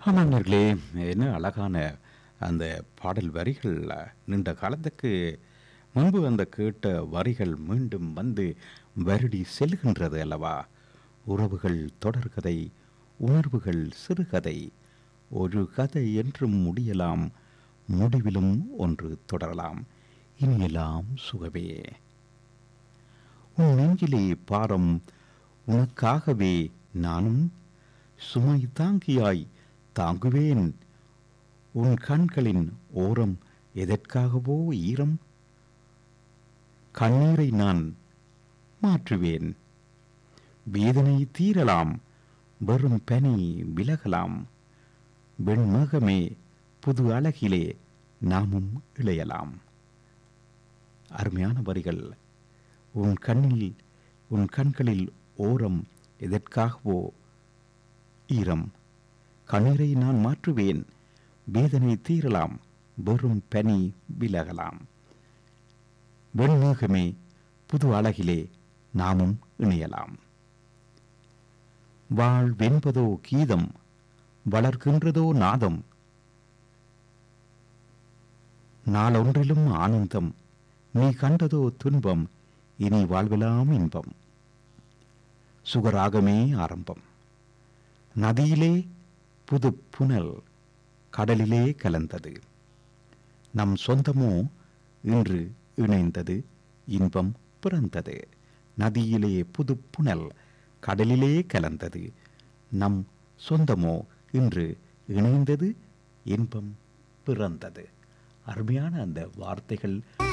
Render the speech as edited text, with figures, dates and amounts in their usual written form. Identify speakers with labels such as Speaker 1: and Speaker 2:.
Speaker 1: ஆமாங்கர்களே, என்ன அழகான அந்த பாடல் வரிகள். நீண்ட காலத்துக்கு முன்பு அந்த கேட்ட வரிகள் மீண்டும் வந்து வருடி செல்கின்றது அல்லவா? உறவுகள் தொடர்கதை, உணர்வுகள் சிறுகதை. ஒரு கதை என்றும் முடியலாம், முடிவிலும் ஒன்று தொடரலாம். இனியெல்லாம் சுகவே. உன் நெஞ்சிலே பாரம், உனக்காகவே நானும் சுமை தாங்கியாய் தாங்குவேன். உன் கண்களின் ஓரம் எதற்காகவோ ஈரம். கண்ணீரை நான் மாற்றுவேன். வேதனை தீரலாம், வெறும் பனி விலகலாம். வெண்மகமே, புது அழகிலே நாமும் இளையலாம். அருமையான வரிகள். உன் கண்களில் ஓரம் எதற்காகவோ ஈரம். கண்ணீரை நான் மாற்றுவேன். வேதனை தீரலாம், வெறும் பனி விலகலாம். வெண்மேகமே, புது அழகிலே நாமும் இணையலாம். வாழ்வென்பதோ கீதம், வளர்கின்றதோ நாதம். நாளொன்றிலும் ஆனந்தம், நீ கண்டதோ துன்பம். இனி வாழ்வெல்லாம் இன்பம். சுகராகமே ஆரம்பம். நதியிலே புது புனல், கடலிலே கலந்தது. நம் சொந்தமோ இன்று இணைந்தது, இன்பம் பிறந்தது. நதியிலே புது புனல், கடலிலே கலந்தது. நம் சொந்தமோ இன்று இணைந்தது, இன்பம் பிறந்தது. அருமையான அந்த வார்த்தைகள்